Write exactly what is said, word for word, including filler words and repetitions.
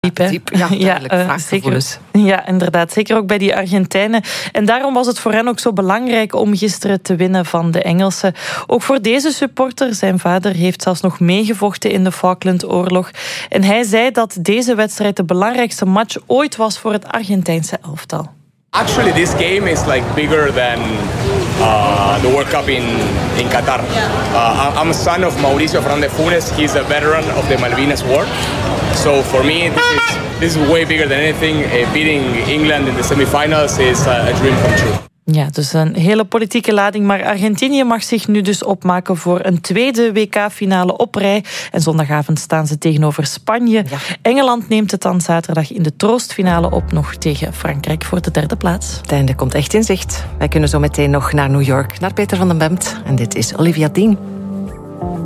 Diep, hè? Diep, ja, duidelijk. Ja, uh, zeker, ja, inderdaad. Zeker ook bij die Argentijnen. En daarom was het voor hen ook zo belangrijk om gisteren te winnen van de Engelsen. Ook voor deze supporter, zijn vader heeft zelfs nog meegevochten in de Falklandoorlog. En hij zei dat deze wedstrijd de belangrijkste match ooit was voor het Argentijnse elftal. Actually, this game is like bigger than uh, the World Cup in, in Qatar. Uh, I'm a son of Mauricio Fernández Funes. He's a veteran of the Malvinas War. So for me, this is, this is way bigger than anything. Uh, beating England in the semifinals is uh, a dream come true. Ja, dus een hele politieke lading. Maar Argentinië mag zich nu dus opmaken voor een tweede W K-finale op rij. En zondagavond staan ze tegenover Spanje. Ja. Engeland neemt het dan zaterdag in de troostfinale op, nog tegen Frankrijk voor de derde plaats. Het einde komt echt in zicht. Wij kunnen zo meteen nog naar New York, naar Peter van den Bemt. En dit is Olivia Dean.